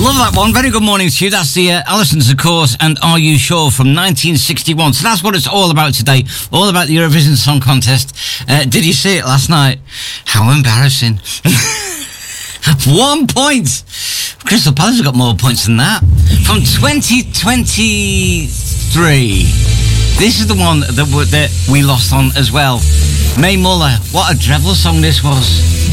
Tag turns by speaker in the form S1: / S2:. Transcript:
S1: Love that one. Very good morning to you. That's the Allisons, of course, and Are You Sure from 1961. So that's what it's all about today. All about the Eurovision Song Contest. Did you see it last night? How embarrassing. 1 point. Crystal Palace have got more points than that. From 2023. This is the one that we lost on as well. Mae Muller. What a dreadful song this was.